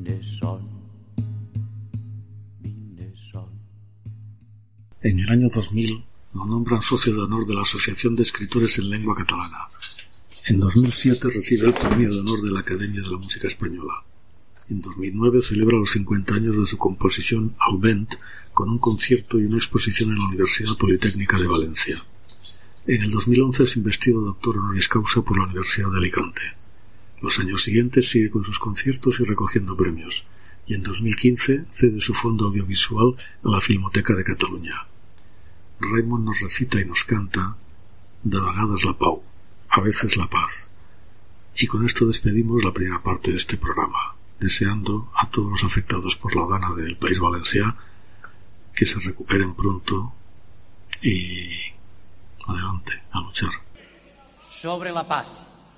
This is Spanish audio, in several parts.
En el año 2000 lo nombran socio de honor de la Asociación de Escritores en Lengua Catalana. En 2007 recibe el Premio de Honor de la Academia de la Música Española. En 2009 celebra los 50 años de su composición Al Vent con un concierto y una exposición en la Universidad Politécnica de Valencia. En el 2011 es investido doctor honoris causa por la Universidad de Alicante. Los años siguientes sigue con sus conciertos y recogiendo premios, y en 2015 cede su fondo audiovisual a la Filmoteca de Cataluña. Raimon nos recita y nos canta De vegades la pau, a veces la paz. Y con esto despedimos la primera parte de este programa, deseando a todos los afectados por la gana del País Valencià que se recuperen pronto y adelante, a luchar. Sobre la paz.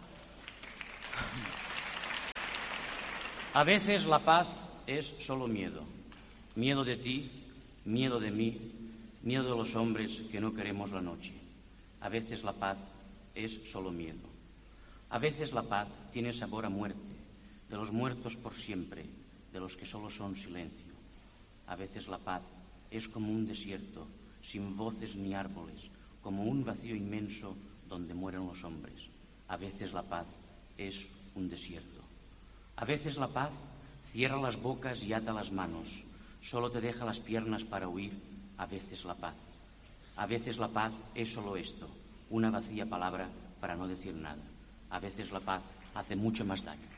A veces la paz es solo miedo. Miedo de ti, miedo de mí, miedo de los hombres que no queremos la noche. A veces la paz es solo miedo. A veces la paz tiene sabor a muerte, de los muertos por siempre, de los que solo son silencio. A veces la paz es como un desierto, sin voces ni árboles, como un vacío inmenso donde mueren los hombres. A veces la paz es un desierto. A veces la paz cierra las bocas y ata las manos, solo te deja las piernas para huir. A veces la paz. A veces la paz es solo esto, una vacía palabra para no decir nada. A veces la paz hace mucho más daño.